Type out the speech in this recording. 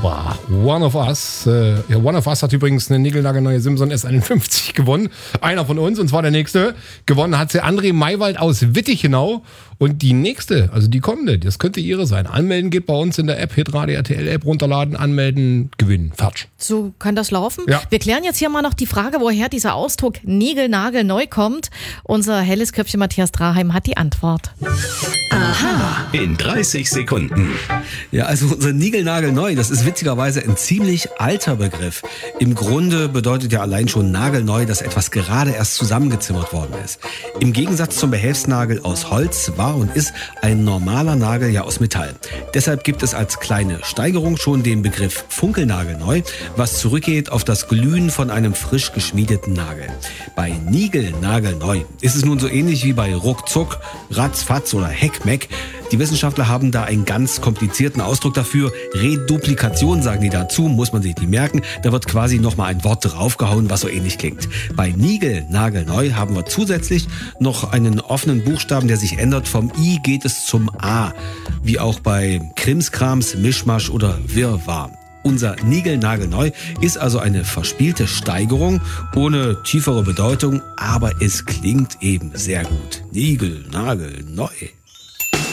war One of Us. One of Us hat übrigens eine niegelnagelneue Simson S51 gewonnen. Einer von uns, und zwar der nächste. Gewonnen hat sie André Maywald aus Wittichenau. Und die nächste, also die kommende, das könnte ihre sein. Anmelden geht bei uns in der App, Hitradio RTL App runterladen, anmelden, gewinnen. Fertig. So kann das laufen. Ja. Wir klären jetzt hier mal noch die Frage, woher dieser Ausdruck niegelnagelneu kommt. Unser helles Köpfchen Matthias Draheim hat die Antwort. Aha. In 30 Sekunden. Ja, also unser Niegelnagelneu, das ist witzigerweise ein ziemlich alter Begriff. Im Grunde bedeutet ja allein schon nagelneu, dass etwas gerade erst zusammengezimmert worden ist. Im Gegensatz zum Behelfsnagel aus Holz war und ist ein normaler Nagel ja aus Metall. Deshalb gibt es als kleine Steigerung schon den Begriff Funkelnagelneu, was zurückgeht auf das Glühen von einem frisch geschmiedeten Nagel. Bei Niegelnagelneu ist es nun so ähnlich wie bei Ruckzuck, Ratzfatz oder Heckmeck. Die Wissenschaftler haben da einen ganz komplizierten Ausdruck dafür. Reduplikation sagen die dazu, muss man sich die merken. Da wird quasi nochmal ein Wort draufgehauen, was so ähnlich klingt. Bei Niegelnagelneu haben wir zusätzlich noch einen offenen Buchstaben, der sich ändert. Vom I geht es zum A. Wie auch bei Krimskrams, Mischmasch oder Wirrwarr. Unser Niegelnagelneu ist also eine verspielte Steigerung ohne tiefere Bedeutung, aber es klingt eben sehr gut. Niegelnagelneu.